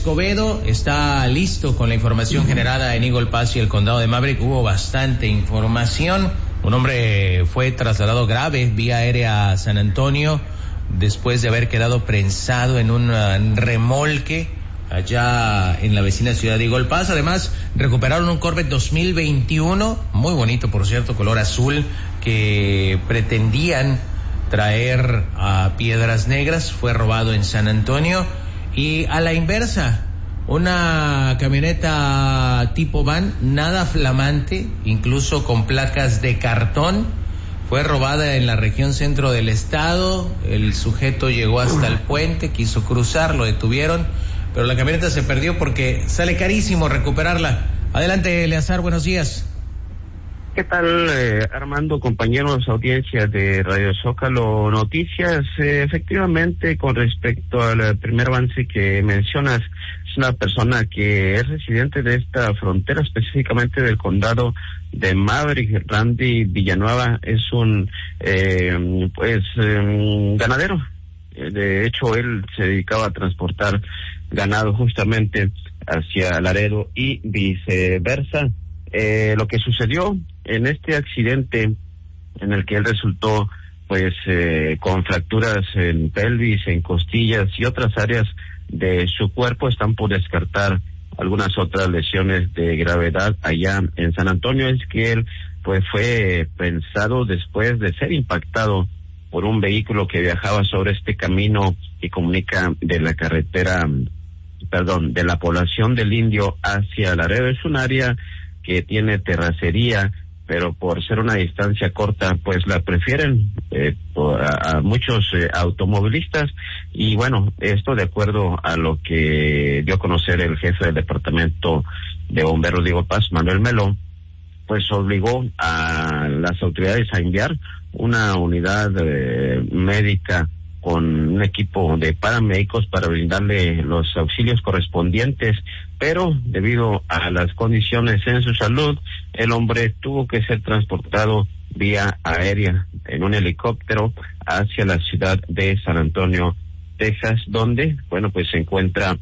Escobedo está listo con la información generada en Eagle Pass y el condado de Maverick. Hubo bastante información. Un hombre fue trasladado grave vía aérea a San Antonio después de haber quedado prensado en un remolque allá en la vecina ciudad de Eagle Pass. Además, recuperaron un Corvette 2021, muy bonito por cierto, color azul, que pretendían traer a Piedras Negras. Fue robado en San Antonio. Y a la inversa, una camioneta tipo van, nada flamante, incluso con placas de cartón, fue robada en la región centro del estado. El sujeto llegó hasta el puente, quiso cruzar, lo detuvieron, pero la camioneta se perdió porque sale carísimo recuperarla. Adelante, Eleazar, buenos días. ¿Qué tal, Armando, compañeros, audiencia de Radio Zócalo Noticias? Efectivamente, con respecto al primer avance que mencionas, es una persona que es residente de esta frontera, específicamente del condado de Maverick. Randy Villanueva es un ganadero. De hecho, él se dedicaba a transportar ganado justamente hacia Laredo y viceversa. Lo que sucedió en este accidente en el que él resultó con fracturas en pelvis, en costillas y otras áreas de su cuerpo, están por descartar algunas otras lesiones de gravedad allá en San Antonio. Es que él fue prensado después de ser impactado por un vehículo que viajaba sobre este camino que comunica de la carretera, de la población del Indio hacia Laredo. Es un área que tiene terracería, pero por ser una distancia corta, la prefieren a muchos automovilistas. Y bueno, esto de acuerdo a lo que dio a conocer el jefe del departamento de bomberos de Eagle Pass, Manuel Melón, obligó a las autoridades a enviar una unidad médica con un equipo de paramédicos para brindarle los auxilios correspondientes, pero debido a las condiciones en su salud, el hombre tuvo que ser transportado vía aérea en un helicóptero hacia la ciudad de San Antonio, Texas, donde, se encuentra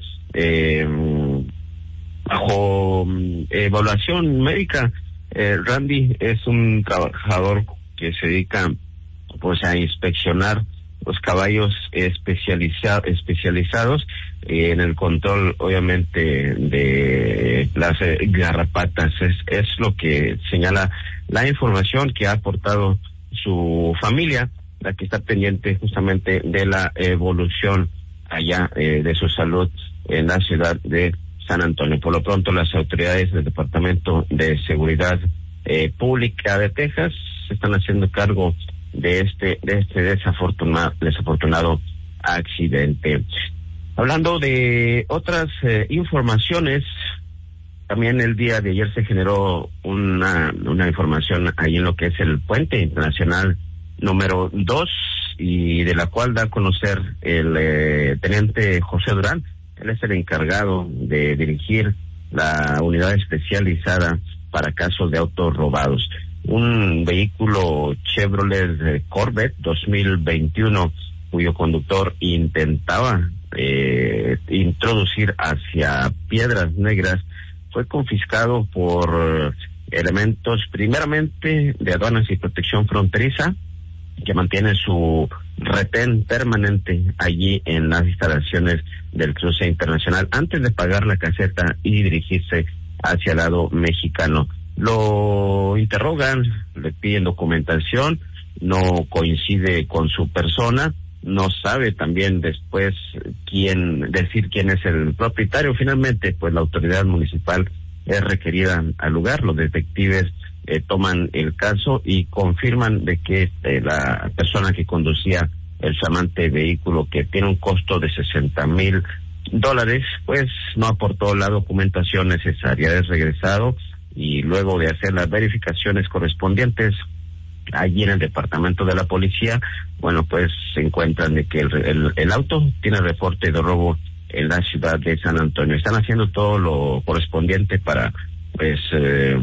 bajo evaluación médica. Randy es un trabajador que se dedica a inspeccionar los caballos especializados en el control, obviamente, de las garrapatas. Es lo que señala la información que ha aportado su familia, la que está pendiente justamente de la evolución allá de su salud en la ciudad de San Antonio. Por lo pronto, las autoridades del Departamento de Seguridad Pública de Texas se están haciendo cargo de este desafortunado accidente. Hablando de otras informaciones, también el día de ayer se generó una información ahí en lo que es el puente internacional número 2, y de la cual da a conocer el teniente José Durán. Él es el encargado de dirigir la unidad especializada para casos de autos robados. Un vehículo Chevrolet Corvette 2021, cuyo conductor intentaba introducir hacia Piedras Negras, fue confiscado por elementos primeramente de aduanas y protección fronteriza, que mantienen su retén permanente allí en las instalaciones del cruce internacional antes de pagar la caseta y dirigirse hacia el lado mexicano. Lo interrogan, le piden documentación, no coincide con su persona, no sabe también después quién es el propietario. Finalmente, la autoridad municipal es requerida al lugar. Los detectives toman el caso y confirman de que la persona que conducía el flamante vehículo, que tiene un costo de $60,000, no aportó la documentación necesaria. Es regresado, y luego de hacer las verificaciones correspondientes allí en el departamento de la policía, se encuentran de que el auto tiene reporte de robo en la ciudad de San Antonio. Están haciendo todo lo correspondiente para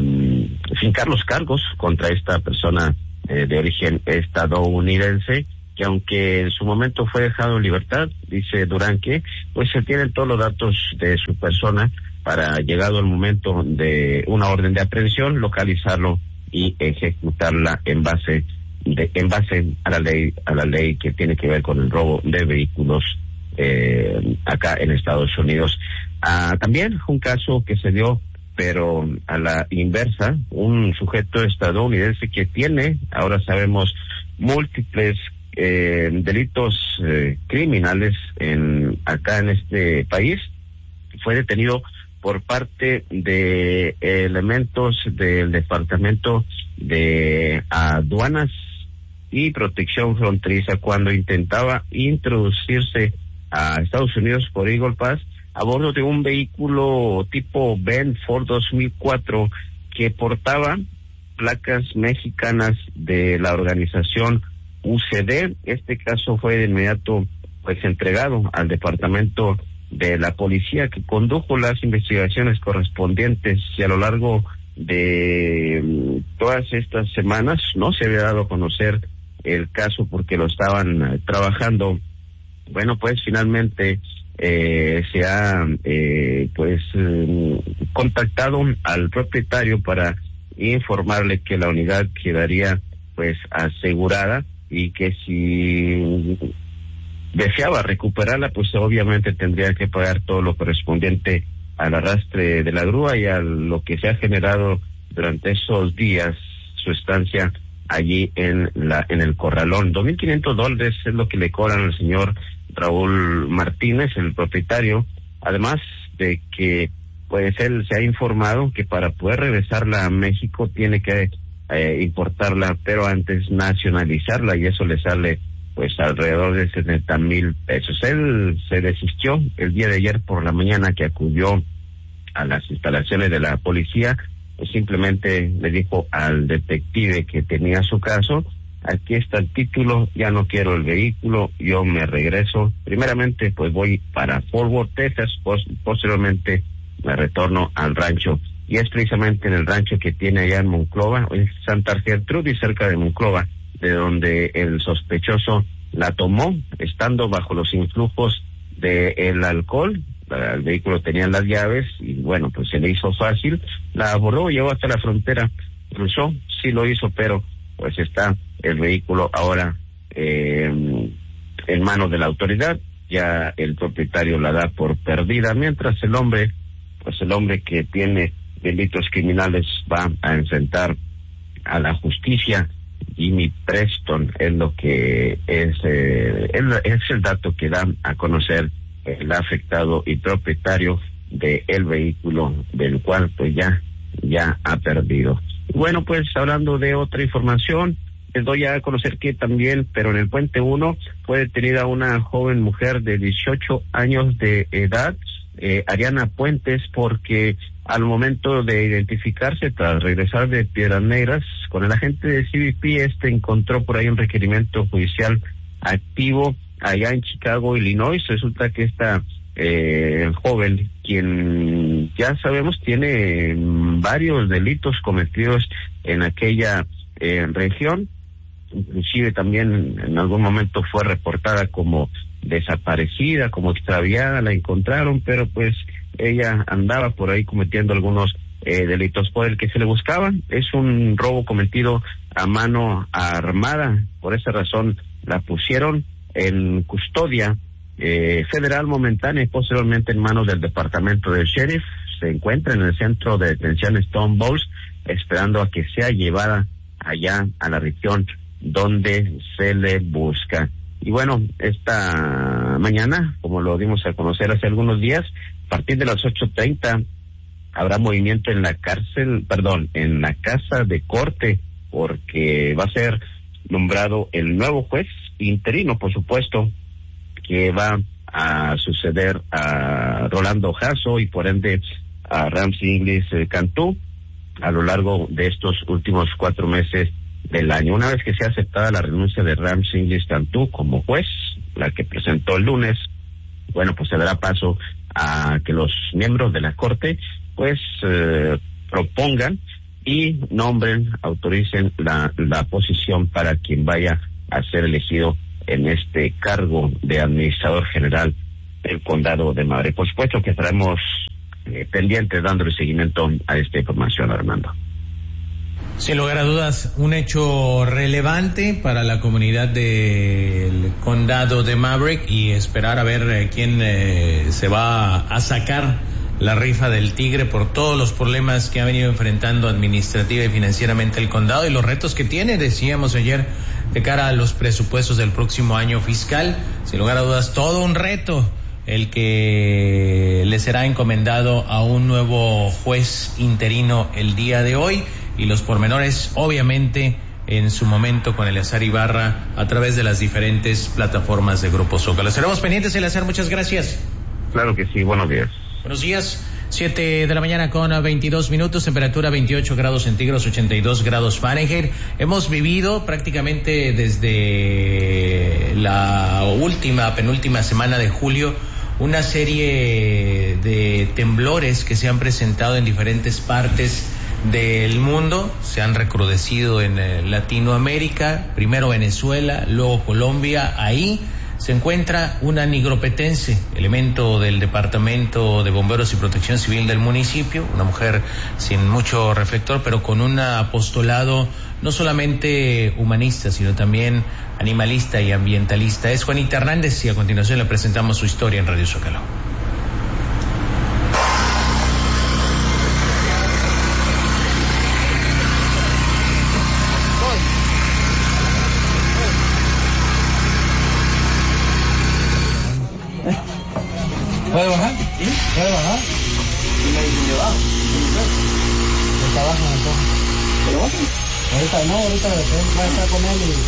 fincar los cargos contra esta persona de origen estadounidense, que aunque en su momento fue dejado en libertad, dice Durán que pues se tienen todos los datos de su persona para, llegado el momento de una orden de aprehensión, localizarlo y ejecutarla en base a la ley que tiene que ver con el robo de vehículos acá en Estados Unidos. También un caso que se dio, pero a la inversa, un sujeto estadounidense que tiene, ahora sabemos, múltiples delitos criminales acá en este país, fue detenido por parte de elementos del Departamento de Aduanas y Protección Fronteriza cuando intentaba introducirse a Estados Unidos por Eagle Pass a bordo de un vehículo tipo Benz Ford 2004 que portaba placas mexicanas de la organización UCD. Este caso fue de inmediato pues entregado al departamento de la policía, que condujo las investigaciones correspondientes, y a lo largo de todas estas semanas no se había dado a conocer el caso porque lo estaban trabajando. Bueno, pues finalmente se ha contactado al propietario para informarle que la unidad quedaría pues asegurada y que si deseaba recuperarla, pues obviamente tendría que pagar todo lo correspondiente al arrastre de la grúa y a lo que se ha generado durante esos días su estancia allí en el corralón. $2,500 es lo que le cobran al señor Raúl Martínez, el propietario, además de que pues él se ha informado que para poder regresarla a México tiene que importarla, pero antes nacionalizarla, y eso le sale pues alrededor de 70,000 pesos. Él se desistió el día de ayer por la mañana que acudió a las instalaciones de la policía, pues simplemente le dijo al detective que tenía su caso: aquí está el título, ya no quiero el vehículo, yo me regreso. Primeramente pues voy para Fort Worth, Texas, posteriormente me retorno al rancho. Y es precisamente en el rancho que tiene allá en Monclova, en Santa Gertrudis, cerca de Monclova, de donde el sospechoso la tomó estando bajo los influjos del alcohol. El vehículo tenía las llaves y bueno, pues se le hizo fácil, la abordó, llegó hasta la frontera, cruzó, sí lo hizo, pero pues está el vehículo ahora en manos de la autoridad. Ya el propietario la da por perdida, mientras el hombre que tiene delitos criminales va a enfrentar a la justicia. Jimmy Preston es lo que es el dato que da a conocer el afectado y propietario del vehículo, del cual pues ya ha perdido. Bueno, pues hablando de otra información, les doy a conocer que también, pero en el Puente 1, fue detenida una joven mujer de 18 años de edad, Ariana Puentes, porque al momento de identificarse tras regresar de Piedras Negras con el agente de CBP, encontró por ahí un requerimiento judicial activo allá en Chicago, Illinois. Resulta que esta joven, quien ya sabemos tiene varios delitos cometidos en aquella región, inclusive también en algún momento fue reportada como desaparecida, como extraviada, la encontraron, pero pues ella andaba por ahí cometiendo algunos delitos. Por el que se le buscaba es un robo cometido a mano armada. Por esa razón la pusieron en custodia federal momentánea y posteriormente en manos del departamento del sheriff. Se encuentra en el centro de detención Stone Balls, esperando a que sea llevada allá a la región donde se le busca. Y bueno, esta mañana, como lo dimos a conocer hace algunos días, a partir de las 8:30 habrá movimiento en la casa de corte, porque va a ser nombrado el nuevo juez interino, por supuesto, que va a suceder a Rolando Jasso y por ende a Ramsey Inglis Cantú a lo largo de estos últimos 4 meses del año. Una vez que sea aceptada la renuncia de Ramsey Inglis Cantú como juez, la que presentó el lunes, bueno, pues se dará paso a que los miembros de la Corte pues propongan y nombren, autoricen la posición para quien vaya a ser elegido en este cargo de administrador general del condado de Maverick. Por supuesto que estaremos pendientes dándole seguimiento a esta información, Armando. Sin lugar a dudas, un hecho relevante para la comunidad del condado de Maverick, y esperar a ver quién se va a sacar la rifa del tigre por todos los problemas que ha venido enfrentando administrativa y financieramente el condado y los retos que tiene, decíamos ayer, de cara a los presupuestos del próximo año fiscal. Sin lugar a dudas, todo un reto el que le será encomendado a un nuevo juez interino el día de hoy, y los pormenores obviamente en su momento con Eleazar Ibarra a través de las diferentes plataformas de Grupo Zócalo. Estaremos pendientes, Eleazar, muchas gracias. Claro que sí, buenos días. Buenos días. 7 de la mañana con 22 minutos, temperatura 28 grados centígrados, 82 grados Fahrenheit. Hemos vivido prácticamente desde la penúltima semana de julio una serie de temblores que se han presentado en diferentes partes del mundo. Se han recrudecido en Latinoamérica, primero Venezuela, luego Colombia. Ahí se encuentra una nigropetense, elemento del Departamento de Bomberos y Protección Civil del municipio, una mujer sin mucho reflector, pero con un apostolado no solamente humanista, sino también animalista y ambientalista. Es Juanita Hernández, y a continuación le presentamos su historia en Radio Zócalo. ¿Puede bajar? ¿Sí? ¿Puede bajar? ¿Y me dicen debajo? Está abajo entonces. ¿Pero bajo? Ahorita voy a estar con él y...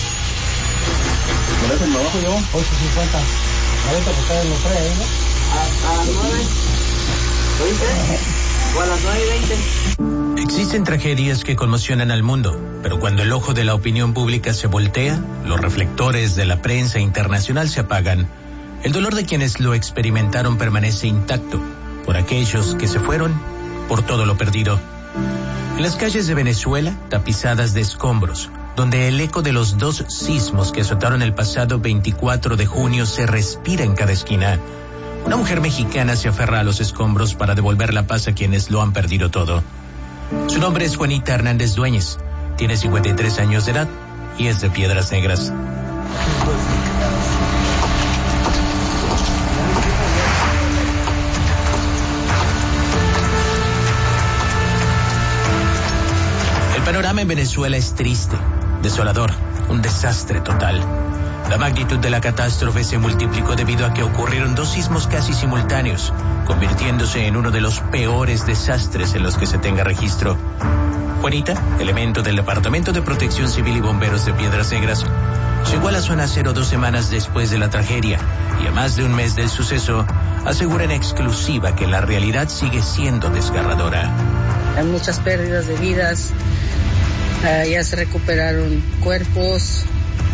¿Por eso me bajo yo? 8.50. Ahorita que está en los 3 ahí, ¿no? A las 9. ¿Oíste? O a las 9:20. Existen tragedias que conmocionan al mundo, pero cuando el ojo de la opinión pública se voltea, los reflectores de la prensa internacional se apagan. El dolor de quienes lo experimentaron permanece intacto, por aquellos que se fueron, por todo lo perdido. En las calles de Venezuela, tapizadas de escombros, donde el eco de los 2 sismos que azotaron el pasado 24 de junio se respira en cada esquina, una mujer mexicana se aferra a los escombros para devolver la paz a quienes lo han perdido todo. Su nombre es Juanita Hernández Dueñez, tiene 53 años de edad y es de Piedras Negras. El panorama en Venezuela es triste, desolador, un desastre total. La magnitud de la catástrofe se multiplicó debido a que ocurrieron 2 sismos casi simultáneos, convirtiéndose en uno de los peores desastres en los que se tenga registro. Juanita, elemento del Departamento de Protección Civil y Bomberos de Piedras Negras, llegó a la zona 0 2 semanas después de la tragedia, y a más de un mes del suceso asegura en exclusiva que la realidad sigue siendo desgarradora. Hay muchas pérdidas de vidas, ya se recuperaron cuerpos,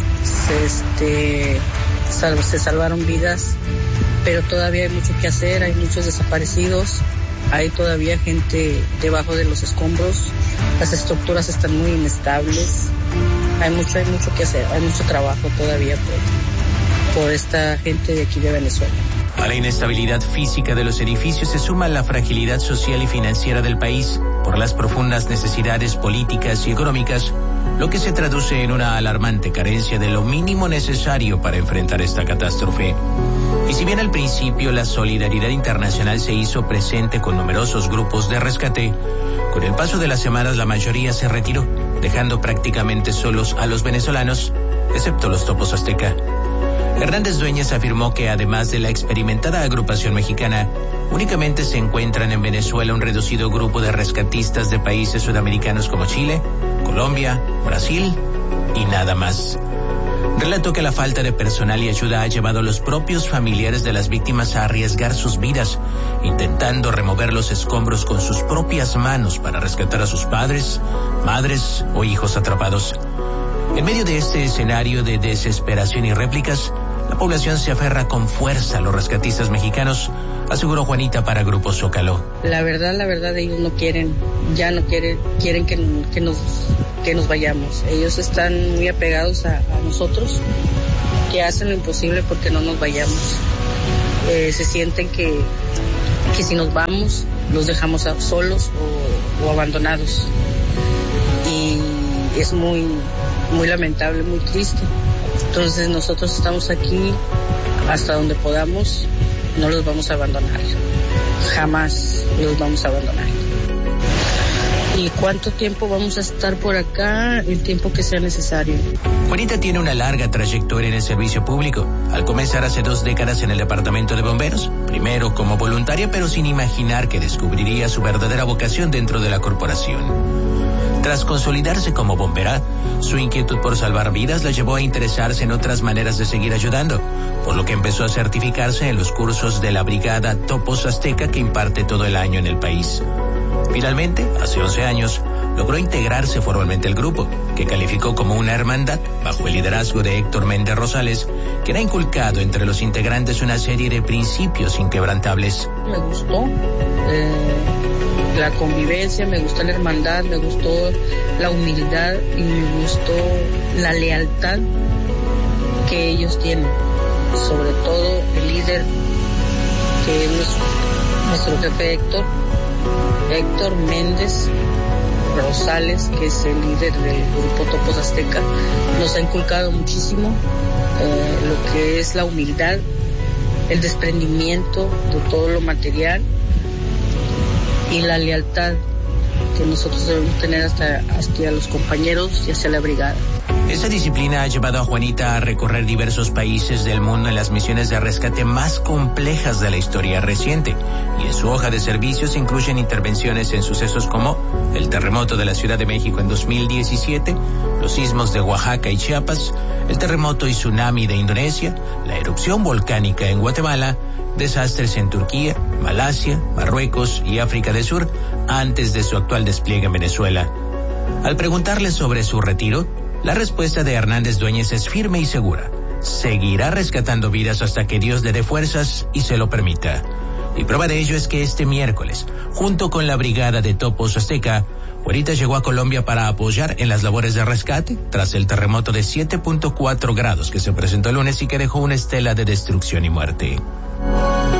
se salvaron vidas, pero todavía hay mucho que hacer, hay muchos desaparecidos, hay todavía gente debajo de los escombros, las estructuras están muy inestables, hay mucho que hacer, hay mucho trabajo todavía por esta gente de aquí de Venezuela. A la inestabilidad física de los edificios se suma la fragilidad social y financiera del país por las profundas necesidades políticas y económicas, lo que se traduce en una alarmante carencia de lo mínimo necesario para enfrentar esta catástrofe. Y si bien al principio la solidaridad internacional se hizo presente con numerosos grupos de rescate, con el paso de las semanas la mayoría se retiró, dejando prácticamente solos a los venezolanos, excepto los topos azteca. Hernández Dueñez afirmó que además de la experimentada agrupación mexicana, únicamente se encuentran en Venezuela un reducido grupo de rescatistas de países sudamericanos como Chile, Colombia, Brasil y nada más. Relató que la falta de personal y ayuda ha llevado a los propios familiares de las víctimas a arriesgar sus vidas, intentando remover los escombros con sus propias manos para rescatar a sus padres, madres o hijos atrapados. En medio de este escenario de desesperación y réplicas, la población se aferra con fuerza a los rescatistas mexicanos, aseguró Juanita para Grupo Zócalo. La verdad, ellos no quieren, quieren que nos vayamos. Ellos están muy apegados a nosotros que hacen lo imposible porque no nos vayamos. Se sienten que si nos vamos, los dejamos solos o abandonados. Y es muy, muy lamentable, muy triste. Entonces nosotros estamos aquí hasta donde podamos, no los vamos a abandonar. Jamás los vamos a abandonar. ¿Y cuánto tiempo vamos a estar por acá? El tiempo que sea necesario. Juanita tiene una larga trayectoria en el servicio público. Al comenzar hace 2 décadas en el departamento de bomberos, primero como voluntaria, pero sin imaginar que descubriría su verdadera vocación dentro de la corporación. Tras consolidarse como bombera, su inquietud por salvar vidas la llevó a interesarse en otras maneras de seguir ayudando, por lo que empezó a certificarse en los cursos de la brigada Topos Azteca que imparte todo el año en el país. Finalmente, hace 11 años, logró integrarse formalmente al grupo, que calificó como una hermandad bajo el liderazgo de Héctor Méndez Rosales, que ha inculcado entre los integrantes una serie de principios inquebrantables. Me gustó la convivencia, me gustó la hermandad, me gustó la humildad y me gustó la lealtad que ellos tienen. Sobre todo el líder, que es nuestro jefe Héctor Méndez Rosales, que es el líder del grupo Topos Azteca, nos ha inculcado muchísimo lo que es la humildad, el desprendimiento de todo lo material y la lealtad que nosotros debemos tener hacia los compañeros y hacia la brigada. Esa disciplina ha llevado a Juanita a recorrer diversos países del mundo en las misiones de rescate más complejas de la historia reciente, y en su hoja de servicios se incluyen intervenciones en sucesos como el terremoto de la Ciudad de México en 2017, los sismos de Oaxaca y Chiapas, el terremoto y tsunami de Indonesia, la erupción volcánica en Guatemala, desastres en Turquía, Malasia, Marruecos y África del Sur, antes de su actual despliegue en Venezuela. Al preguntarle sobre su retiro, la respuesta de Hernández Dueñez es firme y segura. Seguirá rescatando vidas hasta que Dios le dé fuerzas y se lo permita. Y prueba de ello es que este miércoles, junto con la brigada de Topos Azteca, Juanita llegó a Colombia para apoyar en las labores de rescate tras el terremoto de 7.4 grados que se presentó el lunes y que dejó una estela de destrucción y muerte.